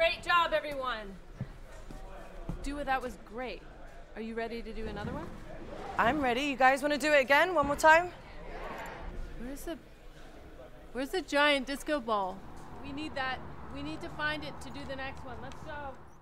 Great job, everyone. Dua, that was great. Are you ready to do another one? I'm ready. You guys want to do it again? One more time? Where's the giant disco ball? We need that. We need to find it to do the next one. Let's go.